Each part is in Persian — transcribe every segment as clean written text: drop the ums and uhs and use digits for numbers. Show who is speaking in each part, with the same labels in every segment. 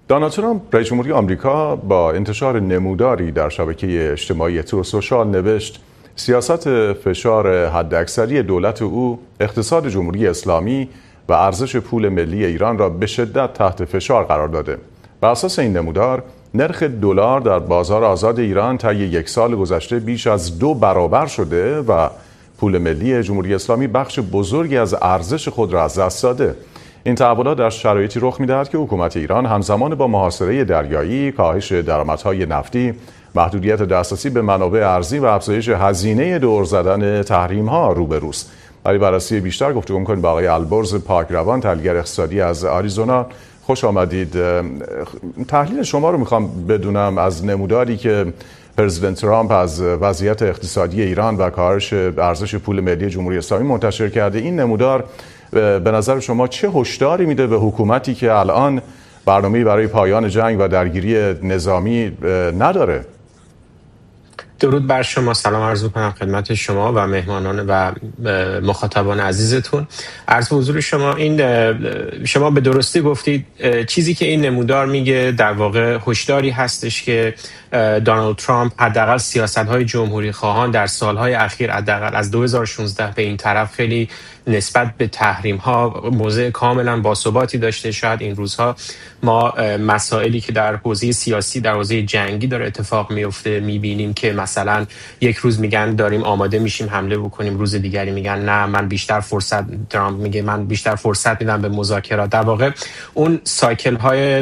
Speaker 1: دونالد ترامپ رئیس جمهوری آمریکا با انتشار نموداری در شبکه اجتماعی ترو سوشال نوشت سیاست فشار حداکثری دولت او اقتصاد جمهوری اسلامی و ارزش پول ملی ایران را به شدت تحت فشار قرار داده. بر اساس این نمودار نرخ دلار در بازار آزاد ایران طی یک سال گذشته بیش از 2 برابر شده و پول ملی جمهوری اسلامی بخش بزرگی از ارزش خود را از دست داده. این تحولات در شرایطی رخ می‌دهد که حکومت ایران همزمان با محاصره دریایی، کاهش درآمدهای نفتی، محدودیت دسترسی به منابع ارزی و افزایش هزینه دور زدن تحریم‌ها روبروست. برای بررسی بیشتر گفتگو می‌کنیم با آقای البرز پاکروان، تحلیلگر اقتصادی از آریزونا. خوش آمدید. تحلیل شما رو می‌خوام بدونم از نموداری که پرزیدنت ترامپ از وضعیت اقتصادی ایران و کاهش ارزش پول ملی جمهوری اسلامی منتشر کرده. این نمودار به نظر شما چه هشداری میده به حکومتی که الان برنامه‌ای برای پایان جنگ و درگیری نظامی نداره؟
Speaker 2: درود بر شما، سلام عرض می‌کنم خدمت شما و مهمانان و مخاطبان عزیزتون. عرض به حضور شما، شما به درستی گفتید چیزی که این نمودار میگه در واقع هشداری هستش که دونالد ترامپ حداقل سیاست‌های جمهوری خواهان در سال‌های اخیر حداقل از 2016 به این طرف خیلی نسبت به تحریم‌ها موضع کاملا باثباتی داشته. شاید این روزها ما مسائلی که در حوزه سیاسی، در حوزه جنگی داره اتفاق میفته میبینیم که مثلا یک روز میگن داریم آماده میشیم حمله بکنیم، روز دیگری میگن نه من بیشتر فرصت، ترامپ میگه من بیشتر فرصت میدم به مذاکرات. در واقع اون سایکل های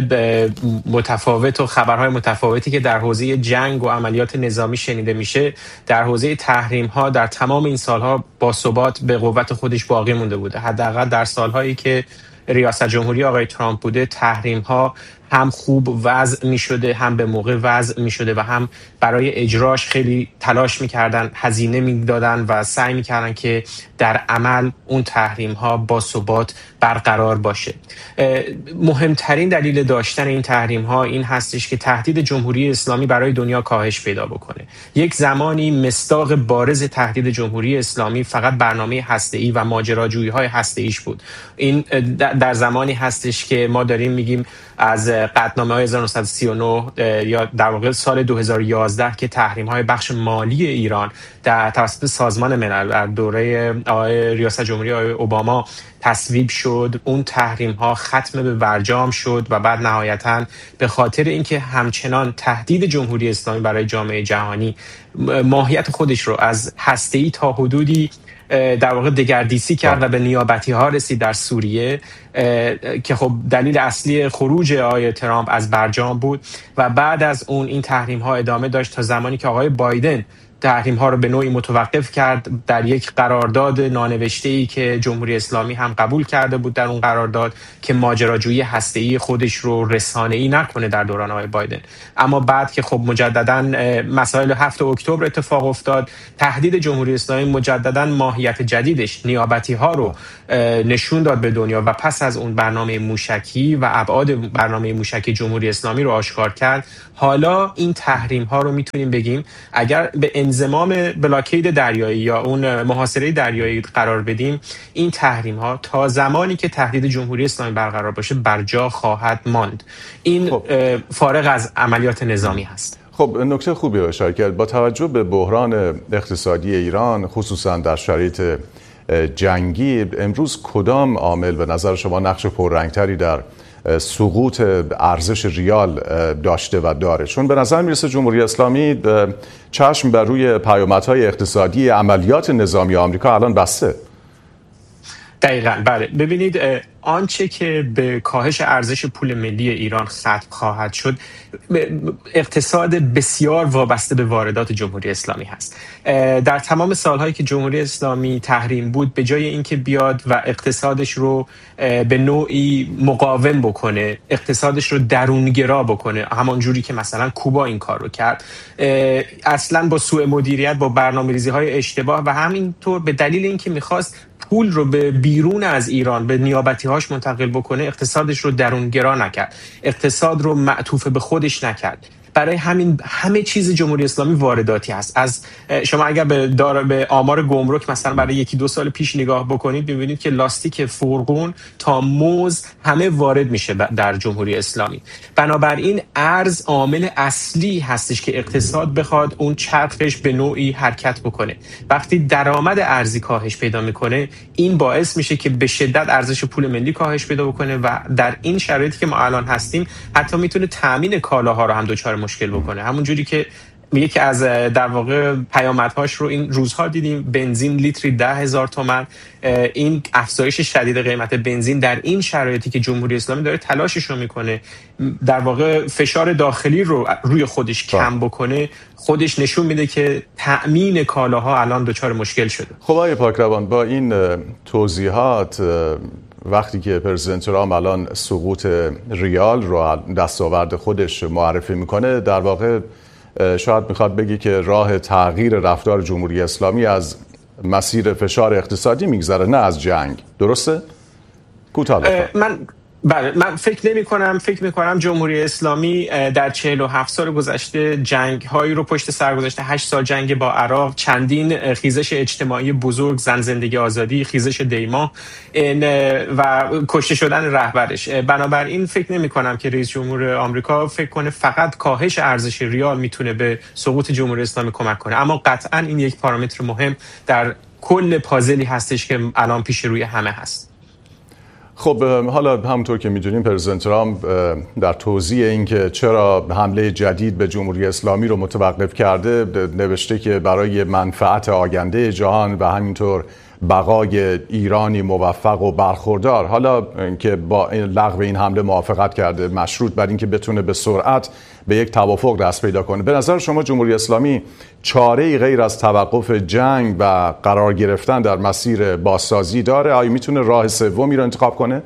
Speaker 2: متفاوت و خبرهای متفاوتی که در حوزه جنگ و عملیات نظامی شنیده میشه در حوزه تحریم ها در تمام این سالها با ثبات به قوت خودش باقی مونده بوده. حداقل در سالهایی که ریاست جمهوری آقای ترامپ بوده تحریم ها هم خوب وضع می شده، هم به موقع وضع می شده و هم برای اجراش خیلی تلاش می کردن، هزینه می دادن و سعی می کردن که در عمل اون تحریم ها با ثبات برقرار باشه. مهمترین دلیل داشتن این تحریم ها این هستش که تهدید جمهوری اسلامی برای دنیا کاهش پیدا بکنه. یک زمانی مصداق بارز تهدید جمهوری اسلامی فقط برنامه هسته‌ای و ماجراجویی های هسته‌ایش بود. این در زمانی هستش که ما داریم میگیم از قطعنامه های 1939 یا در واقع سال 2011 که تحریم های بخش مالی ایران در توسط سازمان ملل در دوره ریاست جمهوری آقای اوباما تصویب شد. اون تحریم ها ختم به برجام شد و بعد نهایتاً به خاطر اینکه همچنان تهدید جمهوری اسلامی برای جامعه جهانی ماهیت خودش رو از هسته‌ای تا حدودی در واقع دگردیسی کرد و به نیابتی ها رسید در سوریه که خب دلیل اصلی خروج آقای ترامپ از برجام بود و بعد از اون این تحریم ها ادامه داشت تا زمانی که آقای بایدن تحریم ها رو به نوعی متوقف کرد در یک قرارداد نانوشته‌ای که جمهوری اسلامی هم قبول کرده بود در اون قرارداد که ماجراجویی هسته‌ای خودش رو رسانه‌ای نکنه در دوران آقای بایدن. اما بعد که خب مجدداً مسائل 7 اکتبر اتفاق افتاد، تهدید جمهوری اسلامی مجدداً ماهیت جدیدش نیابتی ها رو نشون داد به دنیا و پس از اون برنامه موشکی و ابعاد برنامه موشکی جمهوری اسلامی رو آشکار کرد. حالا این تحریم ها رو میتونیم بگیم اگر به انضمام بلاکید دریایی یا اون محاصره دریایی قرار بدیم، این تحریم ها تا زمانی که تهدید جمهوری اسلامی برقرار باشه بر جا خواهد ماند. این فارغ از عملیات نظامی هست.
Speaker 1: خب نکته خوبی رو اشاره کرد. با توجه به بحران اقتصادی ایران خصوصا در شرایط جنگی، امروز کدام عامل به نظر شما نقش پررنگتری در سقوط ارزش ریال داشته و داره؟ چون به نظر میرسه جمهوری اسلامی چشم بر روی پیامدهای اقتصادی عملیات نظامی آمریکا الان بسته.
Speaker 2: دقیقاً بله. ببینید آنچه که به کاهش ارزش پول ملی ایران ختم خواهد شد اقتصاد بسیار وابسته به واردات جمهوری اسلامی هست. در تمام سالهایی که جمهوری اسلامی تحریم بود، به جای اینکه بیاد و اقتصادش رو به نوعی مقاوم بکنه، اقتصادش رو درونگرا بکنه، همون جوری که مثلا کوبا این کار رو کرد، اصلا با سوء مدیریت، با برنامه‌ریزی های اشتباه و همینطور به دلیل اینکه میخواست پول رو به بیرون از ایران به نیابتی هاش منتقل بکنه، اقتصادش رو درونگرا نکرد، اقتصاد رو معطوف به خودش نکرد. برای همین همه چیز جمهوری اسلامی وارداتی هست. از شما اگر به آمار گمرک مثلا برای 1-2 سال پیش نگاه بکنید، ببینید که لاستیک فرغون تا موز همه وارد میشه در جمهوری اسلامی. بنابراین ارز عامل اصلی هستش که اقتصاد بخواد اون چرخش به نوعی حرکت بکنه. وقتی درآمد ارزی کاهش پیدا میکنه، این باعث میشه که به شدت ارزش پول ملی کاهش پیدا بکنه و در این شرایطی که ما الان هستیم حتی میتونه تامین کالاها رو هم دچار مشکل بکنه. همونجوری که یکی از در واقع پیامدهاش رو این روزها دیدیم، بنزین لیتری 10,000 تومان. این افزایش شدید قیمت بنزین در این شرایطی که جمهوری اسلامی داره تلاشش رو میکنه در واقع فشار داخلی رو روی خودش کم بکنه، خودش نشون میده که تأمین کالاها الان دچار مشکل شده.
Speaker 1: خب آقای پاکروان، با این توضیحات وقتی که پرزیدنت ترامپ الان سقوط ریال رو دستاورد خودش معرفی میکنه، در واقع شاید میخواد بگی که راه تغییر رفتار جمهوری اسلامی از مسیر فشار اقتصادی میگذره، نه از جنگ. درسته؟ کوتاه
Speaker 2: من فکر میکنم جمهوری اسلامی در 47 سال گذشته جنگ هایی رو پشت سر گذاشته. 8 سال جنگ با عراق، چندین خیزش اجتماعی بزرگ، زن زندگی آزادی، خیزش دیما و کشته شدن رهبرش. بنابراین فکر نمیکنم که رئیس جمهور آمریکا فکر کنه فقط کاهش ارزش ریال میتونه به سقوط جمهوری اسلامی کمک کنه، اما قطعا این یک پارامتر مهم در کل پازلی هستش که الان پیش روی همه هست.
Speaker 1: خب حالا همونطور که میدونیم پرزیدنت ترامپ در توضیح اینکه چرا حمله جدید به جمهوری اسلامی رو متوقف کرده نوشته که برای منفعت آینده جهان و همینطور بقای ایرانی موفق و برخوردار. حالا که با لغو این حمله موافقت کرده، مشروط بر اینکه بتونه به سرعت به یک توافق دست پیدا کنه. به نظر شما جمهوری اسلامی چاره‌ای غیر از توقف جنگ و قرار گرفتن در مسیر بازسازی داره؟ آیا میتونه راه سومی رو انتخاب کنه؟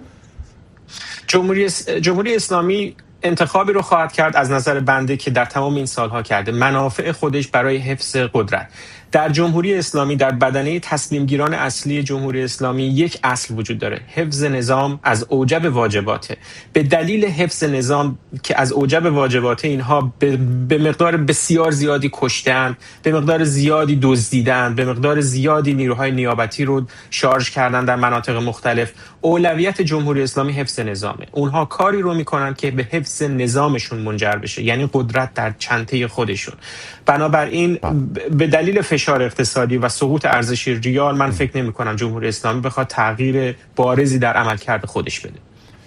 Speaker 2: جمهوری اسلامی انتخابی رو خواهد کرد از نظر بنده که در تمام این سالها کرده، منافع خودش برای حفظ قدرت. در جمهوری اسلامی، در بدنه تسلیم گیران اصلی جمهوری اسلامی یک اصل وجود داره: حفظ نظام از اوجب واجباته. به دلیل حفظ نظام که از اوجب واجباته اینها به مقدار بسیار زیادی کشتن، به مقدار زیادی دزدیدن، به مقدار زیادی نیروهای نیابتی رو شارژ کردن در مناطق مختلف. اولویت جمهوری اسلامی حفظ نظامه. اونها کاری رو میکنن که به حفظ نظامشون منجر بشه، یعنی قدرت در چنته خودشون. بنابراین به دلیل فشار اقتصادی و سقوط ارزش ریال من فکر نمی کنم جمهوری اسلامی بخواد تغییر بارزی در عملکرد خودش بده.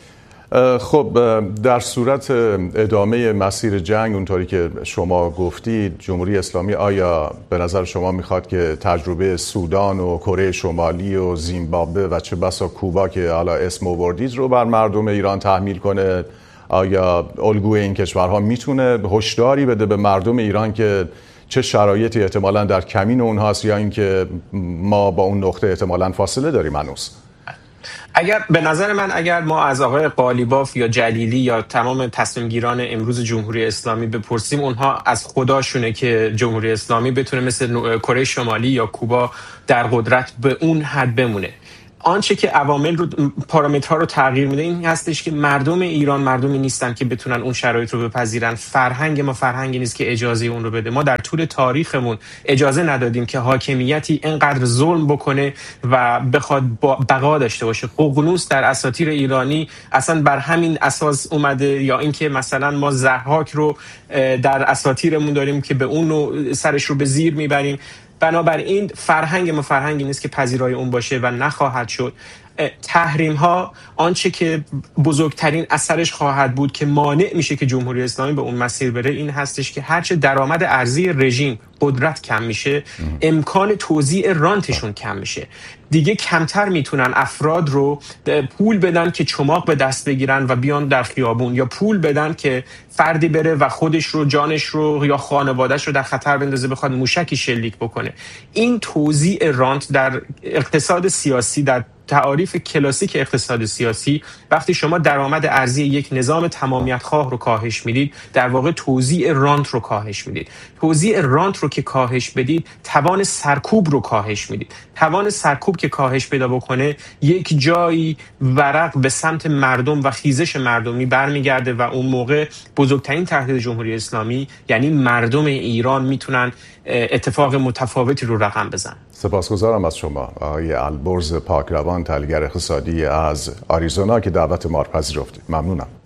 Speaker 1: خب در صورت ادامه مسیر جنگ اونطوری که شما گفتید، جمهوری اسلامی آیا به نظر شما میخواد که تجربه سودان و کره شمالی و زیمبابوه و چه بسا کوبا که حالا اسم آوردید رو بر مردم ایران تحمیل کنه؟ آیا الگوی این کشورها میتونه هشداری بده به مردم ایران که چه شرایطی احتمالاً در کمین اونهاست، یا اینکه ما با اون نقطه احتمالاً فاصله داریم هنوز؟
Speaker 2: به نظر من اگر ما از آقای قالیباف یا جلیلی یا تمام تصمیم گیران امروز جمهوری اسلامی بپرسیم، اونها از خداشونه که جمهوری اسلامی بتونه مثل کره شمالی یا کوبا در قدرت به اون حد بمونه. آنچه که عوامل رو، پارامترها رو تغییر میده این هستش که مردم ایران مردمی نیستن که بتونن اون شرایط رو بپذیرن. فرهنگ ما فرهنگی نیست که اجازه اون رو بده. ما در طول تاریخمون اجازه ندادیم که حاکمیتی اینقدر ظلم بکنه و بخواد بقا داشته باشه. ققنوس در اساطیر ایرانی اصلا بر همین اساس اومده، یا اینکه مثلا ما ضحاک رو در اساطیرمون داریم که به اون سرش رو به زیر میبریم. بنابراین فرهنگ ما فرهنگی نیست که پذیرای اون باشه و نخواهد شد. تحریم ها آنچه که بزرگترین اثرش خواهد بود که مانع میشه که جمهوری اسلامی به اون مسیر بره این هستش که هرچه درآمد ارزی رژیم قدرت کم میشه، امکان توزیع رانتشون کم میشه. دیگه کمتر میتونن افراد رو پول بدن که چماق به دست بگیرن و بیان در خیابون، یا پول بدن که فردی بره و خودش رو، جانش رو یا خانوادهش رو در خطر بندازه بخواد موشکی شلیک بکنه. این توزیع رانت در اقتصاد سیاسی، در تعاریف کلاسیک اقتصاد سیاسی وقتی شما درآمد ارزی یک نظام تمامیت خواه رو کاهش میدید، در واقع توزیع رانت رو کاهش میدید. توزیع رانت رو که کاهش بدید، توان سرکوب رو کاهش میدید. توان سرکوب که کاهش پیدا بکنه، یک جایی ورق به سمت مردم و خیزش مردمی برمیگرده و اون موقع بزرگترین تهدید جمهوری اسلامی یعنی مردم ایران میتونن اتفاق متفاوتی رو رقم بزنن.
Speaker 1: سپاسگزارم از شما آقای البرز پاکروان، تحلیلگر اقتصادی از آریزونا که دعوت ما رو پذیرفتید. ممنونم.